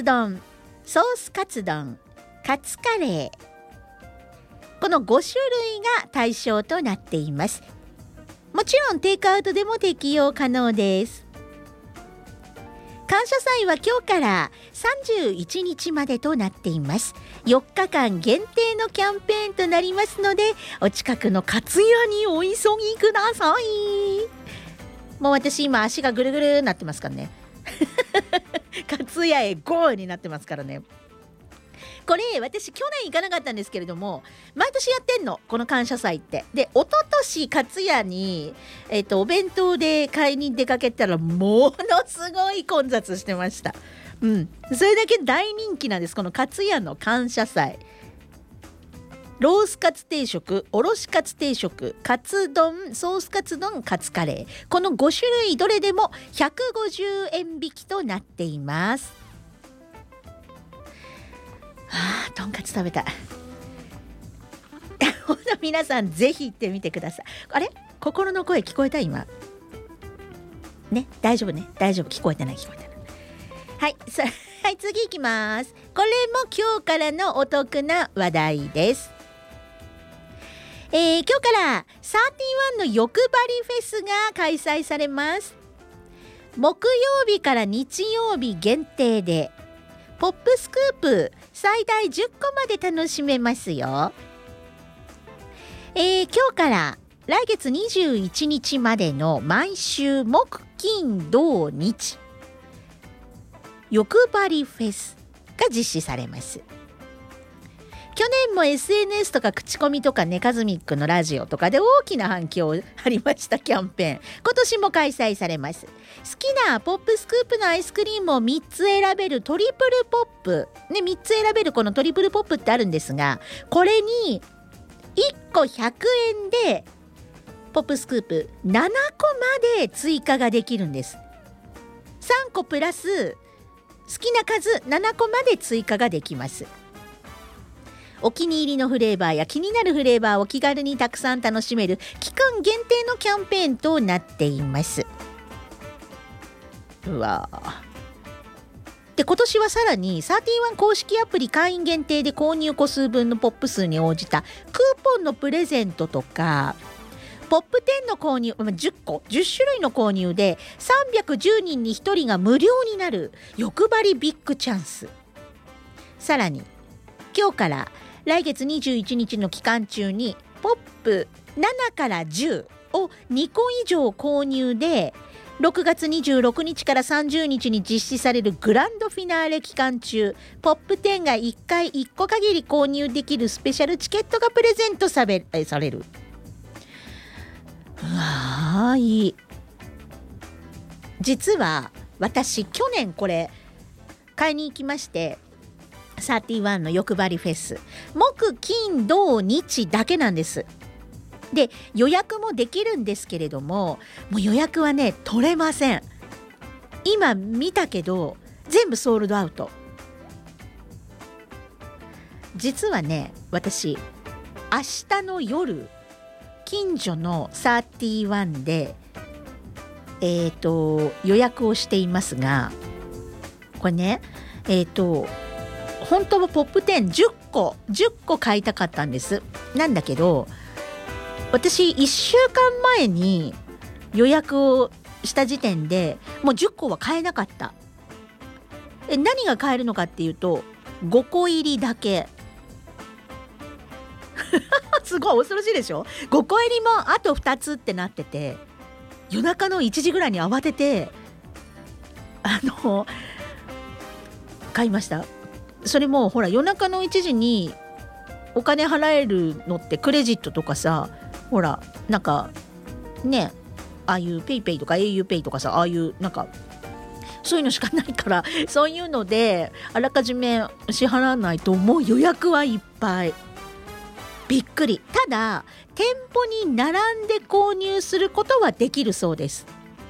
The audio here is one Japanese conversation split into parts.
丼、ソースカツ丼、カツカレー、この5種類が対象となっています。もちろんテイクアウトでも適用可能です。感謝祭は今日から31日までとなっています。4日間限定のキャンペーンとなりますので、お近くのカツ屋にお急ぎください。もう私今足がぐるぐるなってますからねカツ屋へゴーになってますからね。これ私去年行かなかったんですけれども、毎年やってんのこの感謝祭って。で一昨年カツ屋に、お弁当で買いに出かけたらものすごい混雑してました。それだけ大人気なんです、このカツ屋の感謝祭。ロースカツ定食、おろしカツ定食、カツ丼、ソースカツ丼、カツカレー、この5種類どれでも150円引きとなっています。とんかつ食べたい皆さんぜひ行ってみてください。あれ、心の声聞こえた今ね、大丈夫ね、大丈夫、聞こえてない聞こえてない。はい、次行きます。これも今日からのお得な話題です。今日から31の欲張りフェスが開催されます。木曜日から日曜日限定でポップスクープ最大10個まで楽しめますよ。今日から来月21日までの毎週木金土日、欲張りフェスが実施されます。去年も SNS とか口コミとかね、カズミックのラジオとかで大きな反響ありましたキャンペーン、今年も開催されます。好きなポップスクープのアイスクリームを3つ選べるトリプルポップ、ね、3つ選べるこのトリプルポップってあるんですが、これに1個100円でポップスクープ7個まで追加ができるんです。3個プラス好きな数7個まで追加ができます。お気に入りのフレーバーや気になるフレーバーを気軽にたくさん楽しめる期間限定のキャンペーンとなっています。うわで、今年はさらに31公式アプリ会員限定で購入個数分のポップ数に応じたクーポンのプレゼントとか、ポップ10の購入10種類の購入で310人に1人が無料になる欲張りビッグチャンス。さらに今日から来月21日の期間中にポップ7から10を2個以上購入で、6月26日から30日に実施されるグランドフィナーレ期間中、ポップ10が1回1個限り購入できるスペシャルチケットがプレゼントされる。いい。実は私去年これ買いに行きまして、31の欲張りフェス、木金土日だけなんです。で予約もできるんですけれども、もう予約はね取れません。今見たけど全部ソールドアウト。実はね、私明日の夜近所の31で予約をしていますが、これね本当はポップ10個買いたかったんです。なんだけど私1週間前に予約をした時点でもう10個は買えなかった。何が買えるのかっていうと5個入りだけすごい恐ろしいでしょ。5個入りもあと2つってなってて、夜中の1時ぐらいに慌てて買いました。それもほら夜中の1時にお金払えるのってクレジットとかさ、ほらなんかね、ああいうペイペイとか au ペイとかさ、ああいうなんかそういうのしかないから、そういうのであらかじめ支払わないともう予約はいっぱい。びっくり。ただ店舗に並んで購入することはできるそうです。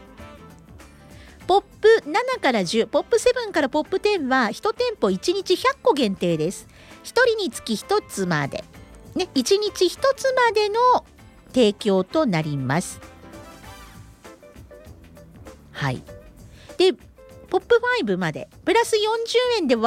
ポップ7から10、ポップ7からポップ10は1店舗1日100個限定です。1人につき1つまで、ね、1日1つまでの提供となります。はい。でポップ5までプラス40円で